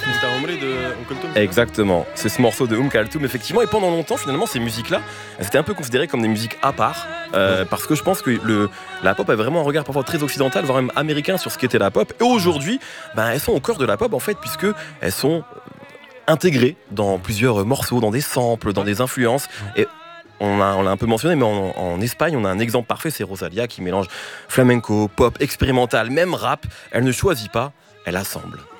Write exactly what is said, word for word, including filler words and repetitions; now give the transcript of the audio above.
Mr. Hombre de Uncle Tom. Exactement, c'est ce morceau de Um Kaltoum, effectivement. Et pendant longtemps, finalement, ces musiques-là, elles étaient un peu considérées comme des musiques à part, euh, parce que je pense que le, la pop a vraiment un regard parfois très occidental, voire même américain sur ce qu'était la pop. Et aujourd'hui, ben, elles sont au cœur de la pop, en fait, puisque elles sont intégrées dans plusieurs morceaux, dans des samples, dans des influences. Et on l'a, on l'a un peu mentionné, mais en, en Espagne, on a un exemple parfait, c'est Rosalia qui mélange flamenco, pop, expérimental, même rap. Elle ne choisit pas, elle assemble.